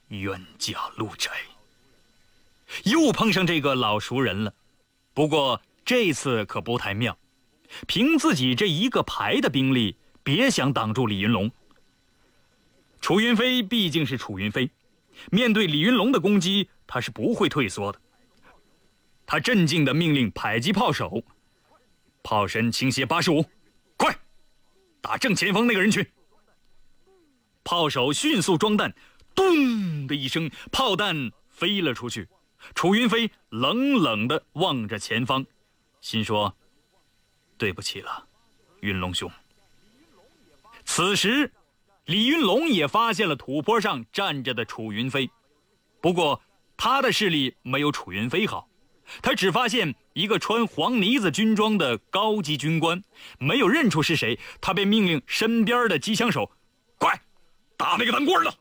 冤家路窄。又碰上这个老熟人了，不过这次可不太妙，凭自己这一个排的兵力，别想挡住李云龙。楚云飞毕竟是楚云飞，面对李云龙的攻击，他是不会退缩的。他镇静地命令迫击炮手，炮身倾斜85，快打正前方那个人群。炮手迅速装弹，咚的一声，炮弹飞了出去。楚云飞冷冷地望着前方，心说：对不起了，云龙兄。此时李云龙也发现了土坡上站着的楚云飞，不过他的视力没有楚云飞好，他只发现一个穿黄呢子军装的高级军官，没有认出是谁，他便命令身边的机枪手：快打那个单棍了。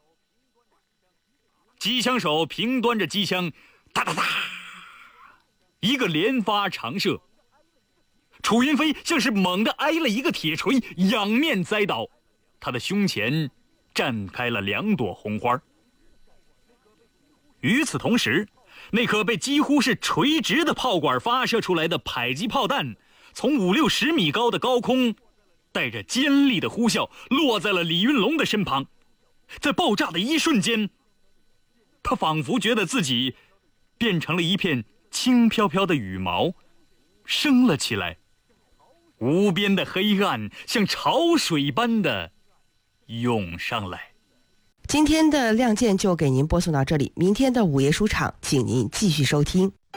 机枪手平端着机枪，哒哒哒，一个连发长射。楚云飞像是猛地挨了一个铁锤，仰面栽倒，他的胸前绽开了2朵红花。与此同时，那颗被几乎是垂直的炮管发射出来的迫击炮弹，从50-60米高的高空，带着尖利的呼啸，落在了李云龙的身旁。在爆炸的一瞬间，他仿佛觉得自己变成了一片轻飘飘的羽毛，升了起来。无边的黑暗像潮水般的涌上来。 今天的亮剑就给您播送到这里，明天的午夜书场请您继续收听。